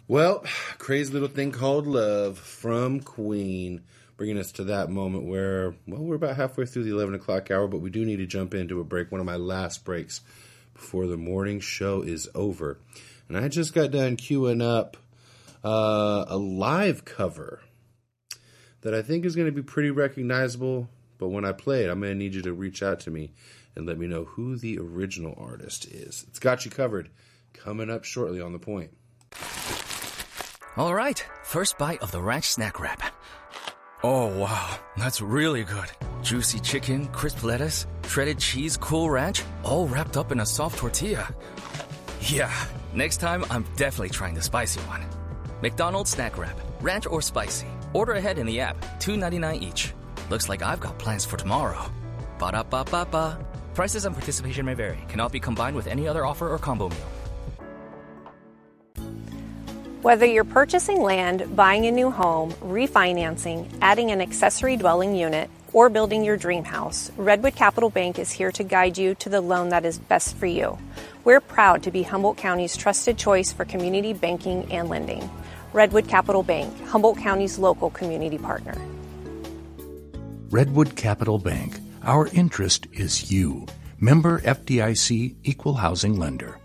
Well, crazy little thing called love from Queen, bringing us to that moment where, well, we're about halfway through the 11 o'clock hour, but we do need to jump into a break, one of my last breaks before the morning show is over. And I just got done queuing up a live cover that I think is going to be pretty recognizable, but when I play it, I'm going to need you to reach out to me and let me know who the original artist is. It's got you covered. Coming up shortly on The Point. All right, first bite of the Ranch Snack Wrap. Oh, wow, that's really good. Juicy chicken, crisp lettuce, shredded cheese, Cool Ranch, all wrapped up in a soft tortilla. Yeah, next time I'm definitely trying the spicy one. McDonald's Snack Wrap, ranch or spicy. Order ahead in the app, $2.99 each. Looks like I've got plans for tomorrow. Ba-da-ba-ba-ba. Prices and participation may vary. Cannot be combined with any other offer or combo meal. Whether you're purchasing land, buying a new home, refinancing, adding an accessory dwelling unit, or building your dream house, Redwood Capital Bank is here to guide you to the loan that is best for you. We're proud to be Humboldt County's trusted choice for community banking and lending. Redwood Capital Bank, Humboldt County's local community partner. Redwood Capital Bank. Our interest is you. Member FDIC, Equal Housing Lender.